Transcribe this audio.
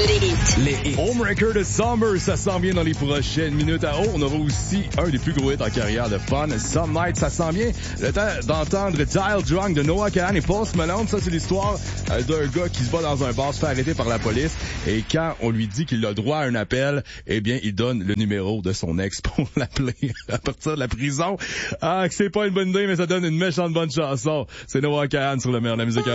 Les hits. Homewrecker de Summer, ça s'en vient dans les prochaines minutes. On aura aussi un des plus gros hits en carrière de Fun, Some Night, ça s'en vient. Le temps d'entendre Dial Drunk de Noah Kahan et Post Malone. Ça, c'est l'histoire d'un gars qui se bat dans un bar, se fait arrêter par la police. Et quand on lui dit qu'il a droit à un appel, eh bien, il donne le numéro de son ex pour l'appeler à partir de la prison. Ah, que c'est pas une bonne idée, mais ça donne une méchante bonne chanson. C'est Noah Kahan sur le meilleur de la musique.